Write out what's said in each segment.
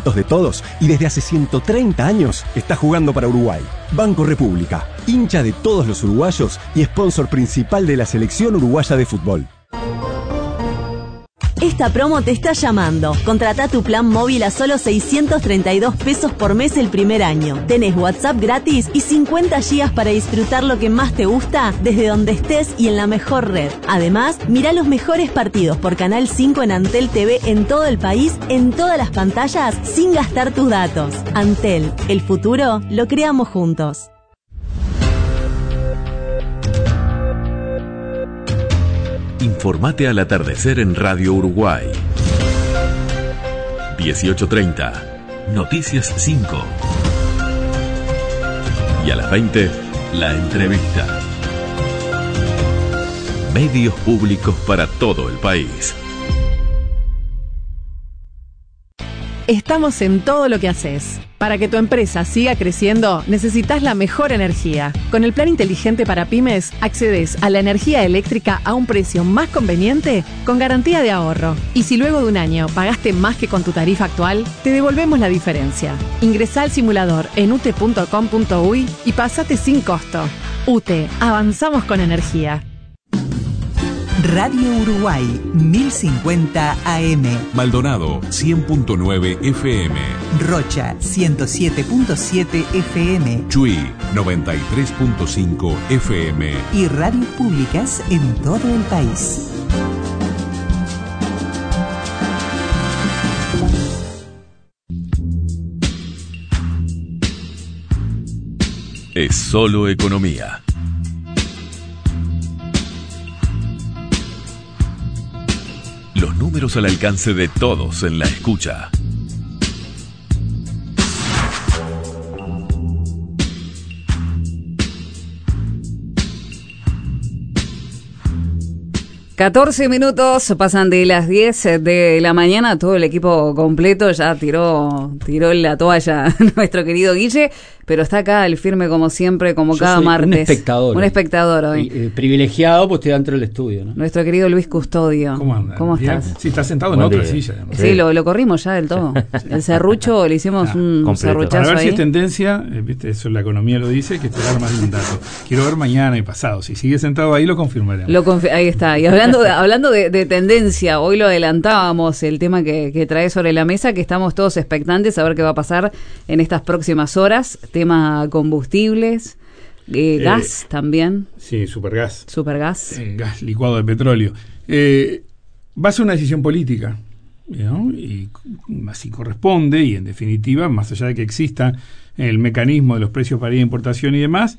proyectos de todos y desde hace 130 años está jugando para Uruguay. Banco República, hincha de todos los uruguayos y sponsor principal de la selección uruguaya de fútbol. Esta promo te está llamando. Contratá tu plan móvil a solo 632 pesos por mes el primer año. Tenés WhatsApp gratis y 50 gigas para disfrutar lo que más te gusta desde donde estés y en la mejor red. Además, mirá los mejores partidos por Canal 5 en Antel TV en todo el país, en todas las pantallas, sin gastar tus datos. Antel, el futuro lo creamos juntos. Informate al atardecer en Radio Uruguay. 18:30, Noticias 5. Y a las 20, la entrevista. Medios públicos para todo el país. Estamos en todo lo que haces. Para que tu empresa siga creciendo, necesitas la mejor energía. Con el plan inteligente para pymes, accedes a la energía eléctrica a un precio más conveniente con garantía de ahorro. Y si luego de un año pagaste más que con tu tarifa actual, te devolvemos la diferencia. Ingresá al simulador en ute.com.uy y pasate sin costo. UTE, avanzamos con energía. Radio Uruguay, 1050 AM. Maldonado, 100.9 FM. Rocha, 107.7 FM. Chuy, 93.5 FM. Y radios públicas en todo el país. Es solo economía. Los números al alcance de todos en la escucha. ...14 pasan de las 10 de la mañana... ...todo el equipo completo ya tiró la toalla... ...nuestro querido Guille... ...pero está acá el firme como siempre... ...como cada martes. Un espectador hoy. Privilegiado, pues estoy dentro del estudio, ¿no? Nuestro querido Luis Custodio. ¿Cómo andas? ¿Cómo Bien. estás? Sí, está sentado en otra silla. ¿No? Sí, lo corrimos ya del todo. El serrucho, le hicimos un serruchazo ahí. Para ver si es tendencia, ¿viste? Eso la economía lo dice, hay que esperar más de un dato. Quiero ver mañana y pasado. Si sigue sentado ahí, lo confirmaremos. Ahí está. Y hablando de tendencia, hoy lo adelantábamos, el tema que trae sobre la mesa, que estamos todos expectantes a ver qué va a pasar en estas próximas horas. Tema combustibles, gas también. Sí, supergas. Gas licuado de petróleo. Va a ser una decisión política, ¿no? Y así corresponde, y en definitiva, más allá de que exista el mecanismo de los precios para importación y demás,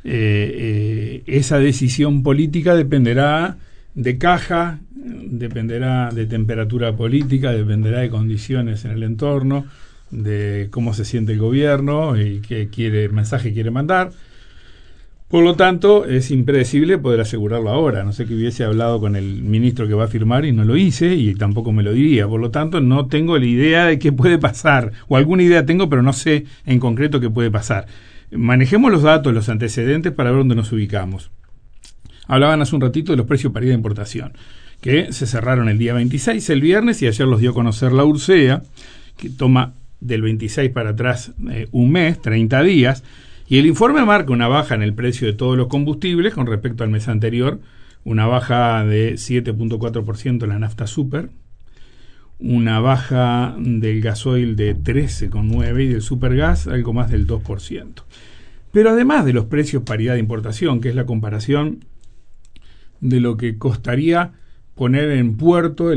esa decisión política dependerá de caja, dependerá de temperatura política, dependerá de condiciones en el entorno, de cómo se siente el gobierno y qué mensaje quiere mandar. Por lo tanto, es impredecible poder asegurarlo ahora. No sé que hubiese hablado con el ministro que va a firmar y no lo hice, y tampoco me lo diría. Por lo tanto, no tengo la idea de qué puede pasar, o alguna idea tengo, pero no sé en concreto qué puede pasar. Manejemos los datos, los antecedentes, para ver dónde nos ubicamos. Hablaban hace un ratito de los precios paridad de importación, que se cerraron el día 26, el viernes, y ayer los dio a conocer la URSEA, que toma del 26 para atrás un mes, 30 días, y el informe marca una baja en el precio de todos los combustibles con respecto al mes anterior, una baja de 7.4% en la nafta super, una baja del gasoil de 13,9% y del supergas algo más del 2%. Pero además de los precios paridad de importación, que es la comparación de lo que costaría poner en puerto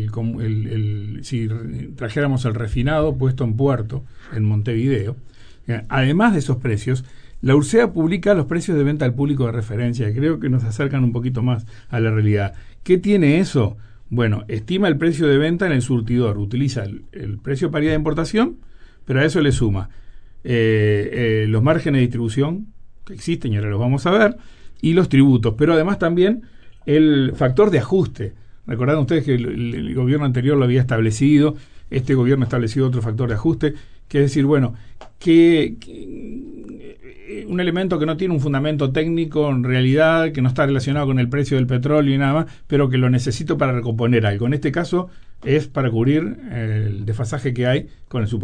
si trajéramos el refinado puesto en puerto en Montevideo. Además de esos precios, la URSEA publica los precios de venta al público de referencia, que creo que nos acercan un poquito más a la realidad. ¿Qué tiene eso? Bueno, estima el precio de venta en el surtidor, utiliza el precio de paridad de importación, pero a eso le suma los márgenes de distribución que existen, y ahora los vamos a ver, y los tributos, pero además también el factor de ajuste. Recordarán ustedes que el gobierno anterior lo había establecido, este gobierno ha establecido otro factor de ajuste, que es decir, bueno, que un elemento que no tiene un fundamento técnico en realidad, que no está relacionado con el precio del petróleo y nada más, pero que lo necesito para recomponer algo. En este caso es para cubrir el desfasaje que hay con el